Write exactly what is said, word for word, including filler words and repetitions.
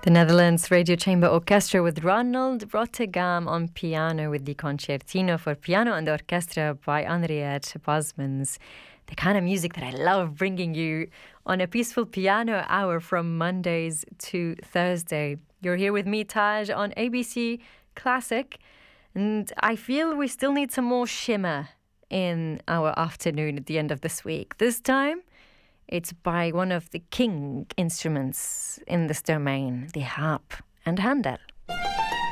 The Netherlands Radio Chamber Orchestra with Ronald Rotterdam on piano with the Concertino for Piano and Orchestra by Henriette Bosmans. The kind of music that I love bringing you on a peaceful piano hour from Mondays to Thursday. You're here with me, Taj, on A B C Classic, and I feel we still need some more shimmer in our afternoon at the end of this week. This time, it's by one of the king instruments in this domain, the harp, and Handel.